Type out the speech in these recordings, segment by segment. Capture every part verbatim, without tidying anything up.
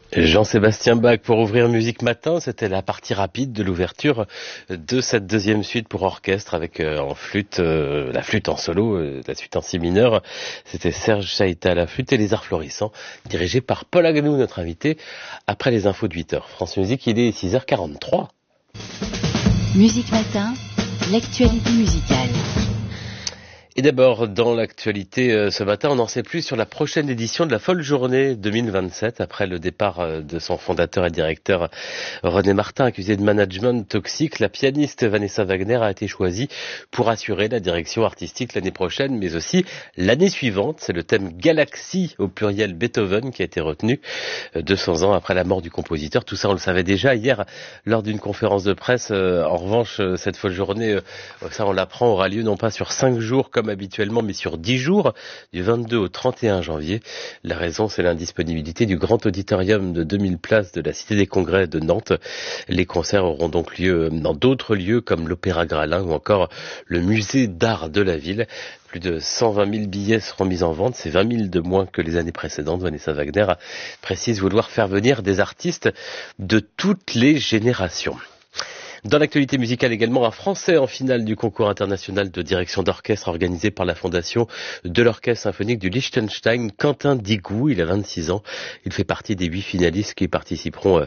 Jean-Sébastien Bach pour ouvrir Musique Matin, c'était la partie rapide de l'ouverture de cette deuxième suite pour orchestre avec euh, en flûte, euh, la flûte en solo, euh, la suite en si mineur. C'était Serge Chaïta à la flûte et les arts florissants, dirigé par Paul Aganou, notre invité, après les infos de huit heures. France Musique, il est six heures quarante-trois. Musique Matin, l'actualité musicale. Et d'abord, dans l'actualité euh, ce matin, on en sait plus sur la prochaine édition de la Folle Journée deux mille vingt-sept, après le départ euh, de son fondateur et directeur René Martin, accusé de management toxique. La pianiste Vanessa Wagner a été choisie pour assurer la direction artistique l'année prochaine, mais aussi l'année suivante. C'est le thème Galaxie, au pluriel Beethoven, qui a été retenu euh, deux cents ans après la mort du compositeur. Tout ça, on le savait déjà hier lors d'une conférence de presse. Euh, en revanche, euh, cette Folle Journée, euh, ça on l'apprend, aura lieu non pas sur cinq jours comme habituellement, mais sur dix jours, du vingt-deux au trente et un janvier. La raison, c'est l'indisponibilité du grand auditorium de deux mille places de la Cité des Congrès de Nantes. Les concerts auront donc lieu dans d'autres lieux comme l'Opéra Gralin ou encore le musée d'art de la ville. Plus de cent vingt mille billets seront mis en vente, c'est vingt mille de moins que les années précédentes. Vanessa Wagner précise vouloir faire venir des artistes de toutes les générations. Dans l'actualité musicale également, un Français en finale du concours international de direction d'orchestre organisé par la Fondation de l'Orchestre Symphonique du Liechtenstein, Quentin Digou. Il a vingt-six ans. Il fait partie des huit finalistes qui participeront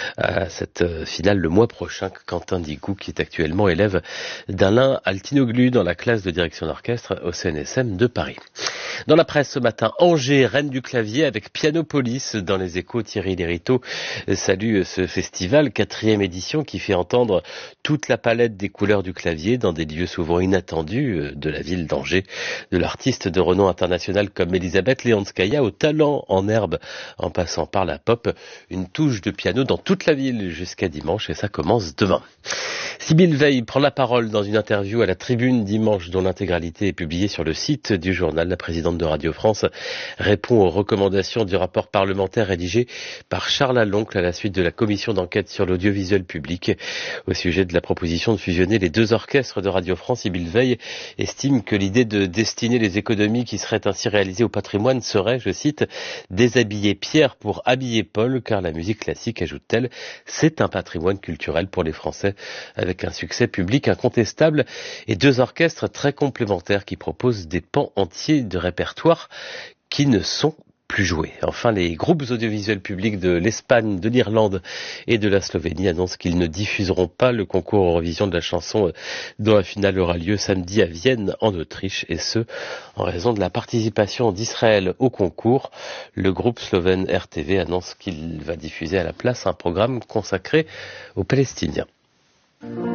à cette finale le mois prochain. Quentin Digou, qui est actuellement élève d'Alain Altinoglu dans la classe de direction d'orchestre au C N S M de Paris. Dans la presse ce matin, Angers, reine du clavier avec Pianopolis. Dans les Échos, Thierry Lériteau salue ce festival, quatrième édition, qui fait entendre toute la palette des couleurs du clavier dans des lieux souvent inattendus de la ville d'Angers. De l'artiste de renom international comme Elisabeth Leonskaya au talent en herbe en passant par la pop, une touche de piano dans toute la ville jusqu'à dimanche et ça commence demain. Sybille Veil prend la parole dans une interview à la Tribune dimanche dont l'intégralité est publiée sur le site du journal. La présidente de Radio France répond aux recommandations du rapport parlementaire rédigé par Charles Aloncle à la suite de la commission d'enquête sur l'audiovisuel public. Au sujet de la proposition de fusionner les deux orchestres de Radio France, Sybille Veil estime que l'idée de destiner les économies qui seraient ainsi réalisées au patrimoine serait, je cite, déshabiller Pierre pour habiller Paul, car la musique classique, ajoute-t-elle, c'est un patrimoine culturel pour les Français, avec un succès public incontestable et deux orchestres très complémentaires qui proposent des pans entiers de répertoire qui ne sont plus joués. Enfin, les groupes audiovisuels publics de l'Espagne, de l'Irlande et de la Slovénie annoncent qu'ils ne diffuseront pas le concours Eurovision de la chanson dont la finale aura lieu samedi à Vienne en Autriche, et ce, en raison de la participation d'Israël au concours. Le groupe slovène R T V annonce qu'il va diffuser à la place un programme consacré aux Palestiniens.